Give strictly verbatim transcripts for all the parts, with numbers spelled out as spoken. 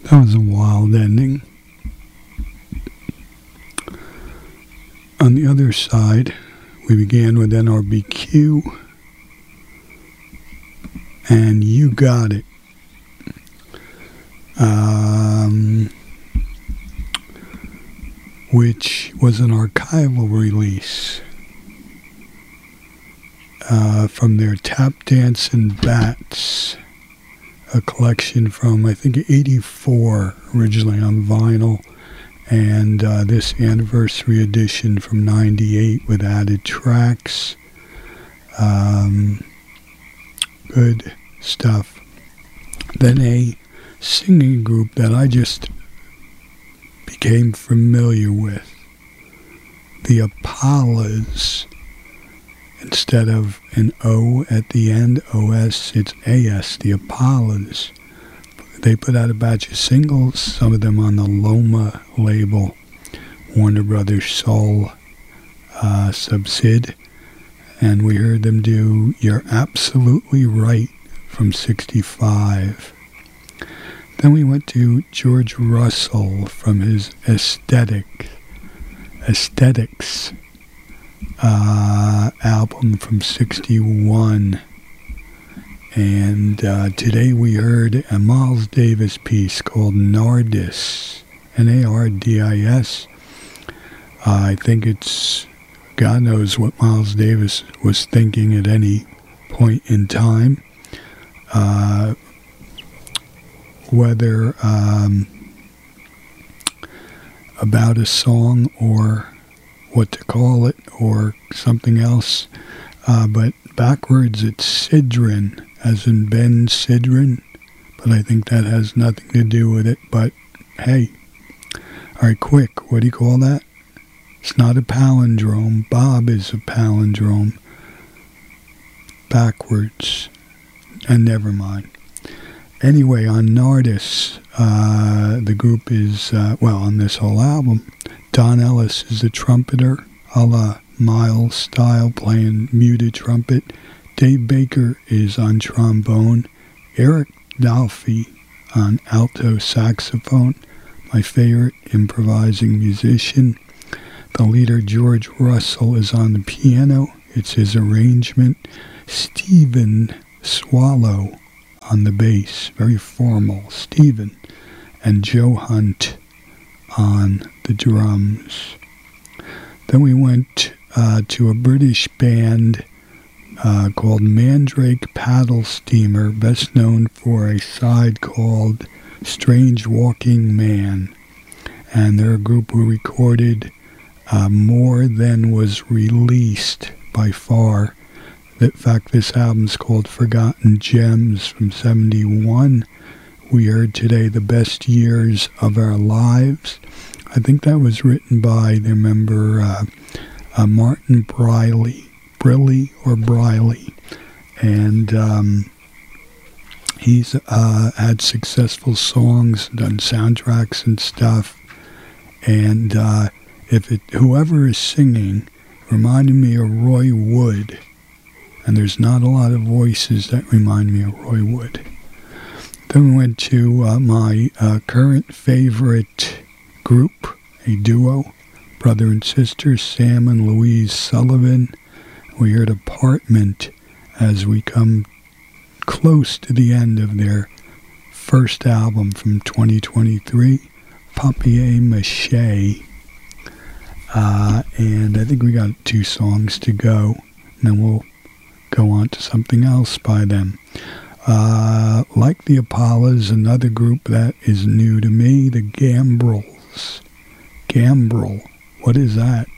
That was a wild ending. On the other side, we began with N R B Q and You Got It. Um, which was an archival release uh, from their Tap Dancin' Bats, a collection from, I think, eighty-four, originally on vinyl, and uh, this anniversary edition from ninety-eight with added tracks. Um, good stuff. Then a singing group that I just became familiar with, the Apollas. Instead of an O at the end, O S, it's A S, the Apollas. They put out a batch of singles, some of them on the Loma label, Warner Brothers Soul uh, Subsid, and we heard them do You're Absolutely Right from sixty-five. Then we went to George Russell from his Aesthetic, Aesthetics uh, album from sixty-one. And uh, today we heard a Miles Davis piece called Nardis, N A R D I S. Uh, I think it's, God knows what Miles Davis was thinking at any point in time. Uh, whether um, about a song or what to call it or something else. Uh, but backwards it's Sidran, as in Ben Sidran, but I think that has nothing to do with it. But hey, all right, quick, what do you call that? It's not a palindrome. Bob is a palindrome. Backwards. And never mind. Anyway, on Nardis, uh, the group is, uh, well, on this whole album, Don Ellis is a trumpeter, a la Miles style, playing muted trumpet. Dave Baker is on trombone. Eric Dolphy on alto saxophone, my favorite improvising musician. The leader, George Russell, is on the piano. It's his arrangement. Stephen Swallow on the bass, very formal, Stephen, and Joe Hunt on the drums. Then we went uh, to a British band uh, called Mandrake Paddle Steamer, best known for a side called Strange Walking Man. And they're a group who recorded uh, more than was released by far. In fact, this album's called Forgotten Gems from seventy-one. We heard today The Best Years of Our Lives. I think that was written by, the member, uh, uh, Martin Briley, Briley or Briley. And um, he's uh, had successful songs, done soundtracks and stuff. And uh, if it, whoever is singing reminded me of Roy Wood. And there's not a lot of voices that remind me of Roy Wood. Then we went to uh, my uh, current favorite group, a duo, brother and sister, Sam and Louise Sullivan. We heard Apartment as we come close to the end of their first album from twenty twenty-three, Papier-Mâché. Uh, and I think we got two songs to go, and then we'll go on to something else by them. Uh, like the Apollos, another group that is new to me, the Gambrels. Gambrel, what is that?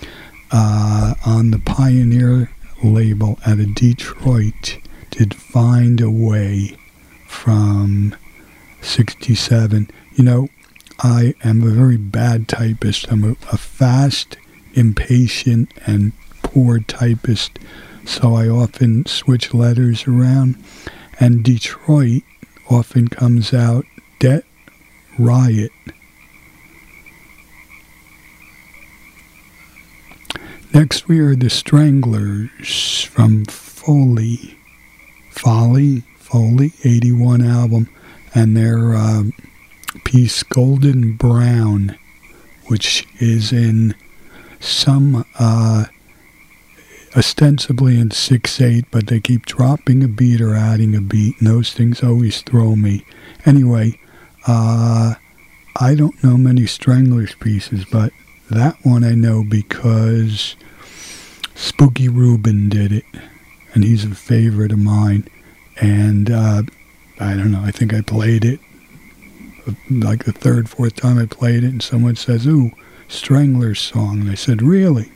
Uh, on the Pioneer label out of Detroit, did Find a Way from sixty-seven. You know, I am a very bad typist. I'm a, a fast, impatient, and poor typist. So I often switch letters around, and Detroit often comes out Det Riot. Next we are the Stranglers from Foley, Foley, Foley, eighty-one album, and their uh, piece Golden Brown, which is in some, uh, ostensibly in six eight, but they keep dropping a beat or adding a beat, and those things always throw me. Anyway, uh, I don't know many Stranglers pieces, but that one I know because Spooky Rubin did it, and he's a favorite of mine. And uh, I don't know, I think I played it like the third, fourth time I played it, and someone says, ooh, Stranglers song. And I said, really?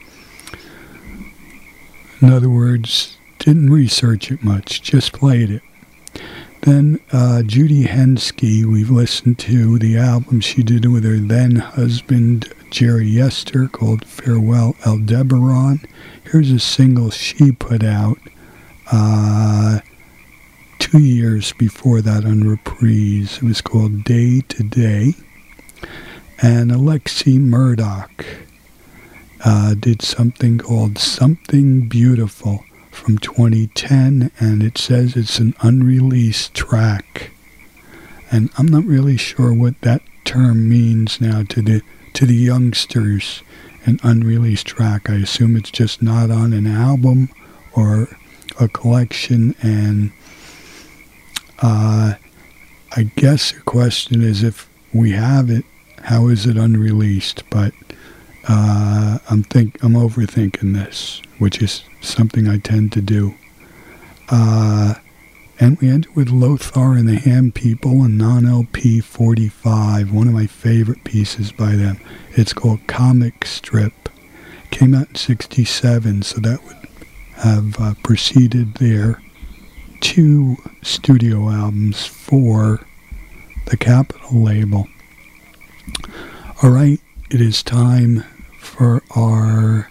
In other words, didn't research it much, just played it. Then uh, Judy Henske, we've listened to the album she did with her then husband, Jerry Yester, called Farewell Aldebaran. Here's a single she put out uh, two years before that on Reprise. It was called Day to Day. And Alexi Murdoch uh, did something called Something Beautiful from twenty ten, and it says it's an unreleased track. And I'm not really sure what that term means now to the to the youngsters, an unreleased track. I assume it's just not on an album or a collection, and uh, I guess the question is, if we have it, how is it unreleased? But uh, I'm think I'm overthinking this, which is something I tend to do. Uh, and we ended with Lothar and the Ham People and Non-L P forty-five, one of my favorite pieces by them. It's called Comic Strip. Came out in sixty-seven, so that would have uh, preceded their two studio albums for the Capitol label. All right, it is time for our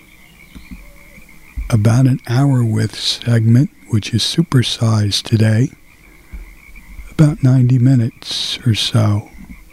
about an hour with segment, which is supersized today, about ninety minutes or so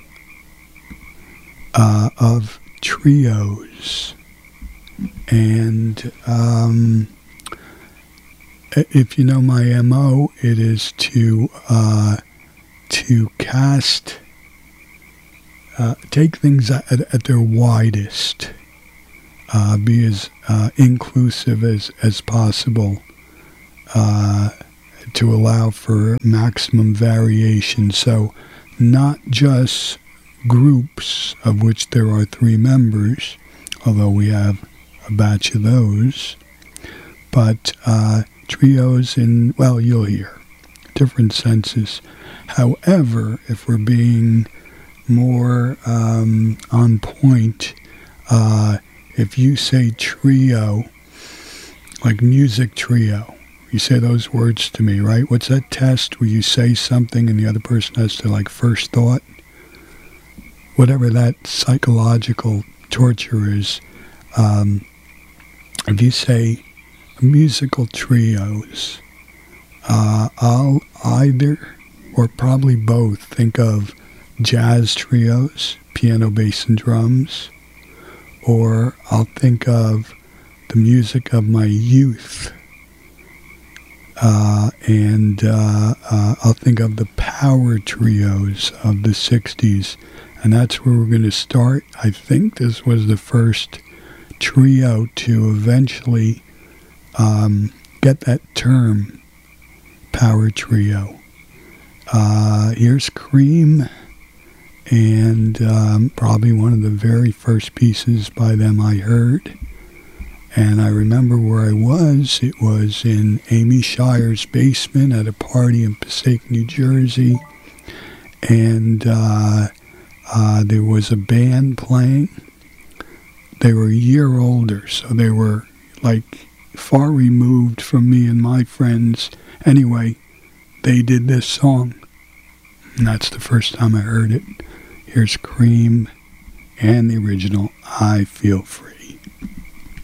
uh, of trios. And um, if you know my M O, it is to uh, to cast, uh, take things at, at their widest. Uh, be as uh, inclusive as, as possible uh, to allow for maximum variation. So not just groups, of which there are three members, although we have a batch of those, but uh, trios in, well, you'll hear different senses. However, if we're being more um, on point, uh, if you say trio, like music trio, you say those words to me, right? What's that test where you say something and the other person has to, like, first thought? Whatever that psychological torture is, um, if you say musical trios, uh, I'll either, or probably both, think of jazz trios, piano, bass, and drums, or I'll think of the music of my youth, uh, and uh, uh, I'll think of the power trios of the sixties, and that's where we're going to start. I think this was the first trio to eventually um, get that term, power trio. Uh, here's Cream, and um, probably one of the very first pieces by them I heard. And I remember where I was. It was in Amy Shire's basement at a party in Passaic, New Jersey. And uh, uh, there was a band playing. They were a year older, so they were like far removed from me and my friends. Anyway, they did this song, and that's the first time I heard it. Here's Cream and the original I Feel Free.